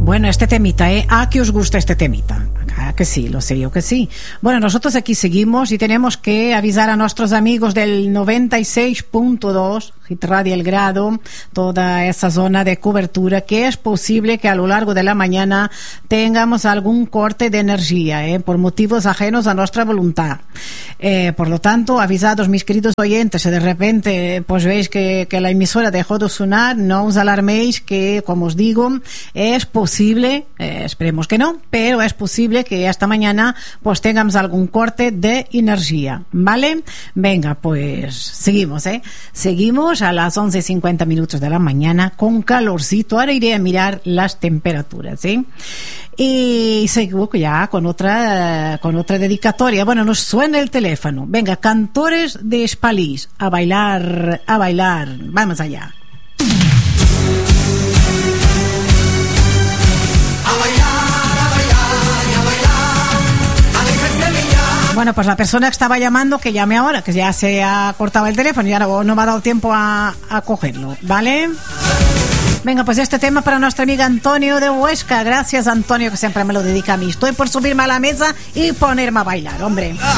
Bueno, este temita, ¿eh? ¿A que os gusta este temita? Ah, que sí, lo sé yo que sí. Bueno, nosotros aquí seguimos y tenemos que avisar a nuestros amigos del 96.2 Hit Radio El Grado, toda esa zona de cobertura, que es posible que a lo largo de la mañana tengamos algún corte de energía, por motivos ajenos a nuestra voluntad. Por lo tanto, avisados mis queridos oyentes, si de repente pues veis que la emisora dejó de sonar, no os alarméis, que como os digo, es posible, esperemos que no, pero es posible que esta mañana pues tengamos algún corte de energía, ¿vale? Venga, pues seguimos, seguimos a las 11:50 de la mañana con calorcito. Ahora iré a mirar las temperaturas, y seguimos ya con otra dedicatoria. Bueno, nos suena el teléfono. Venga, cantores de Espalís, a bailar, vamos allá. Bueno, pues la persona que estaba llamando, que llame ahora, que ya se ha cortado el teléfono y ya no me ha dado tiempo a cogerlo, ¿vale? Venga, pues este tema para nuestro amigo Antonio de Huesca. Gracias, Antonio, que siempre me lo dedica a mí. Estoy por subirme a la mesa y ponerme a bailar, hombre.